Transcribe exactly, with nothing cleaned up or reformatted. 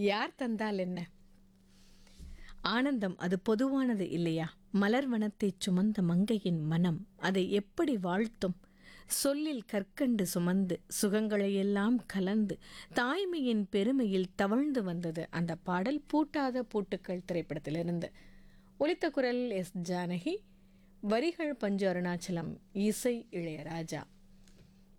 யார் தந்தால் என்ன? ஆனந்தம் அது பொதுவானது இல்லையா? மலர் வனத்தைச் சுமந்த மங்கையின் மனம் அதை எப்படி வாழ்த்தும்? சொல்லில் கற்கண்டு சுமந்து சுகங்களையெல்லாம் கலந்து தாய்மையின் பெருமையில் தவழ்ந்து வந்தது அந்த பாடல். பூட்டாத பூட்டுக்கள் திரைப்படத்திலிருந்து ஒலித்த குரல் எஸ் ஜானகி, வரிகள் பஞ்சு அருணாச்சலம், இசை இளையராஜா.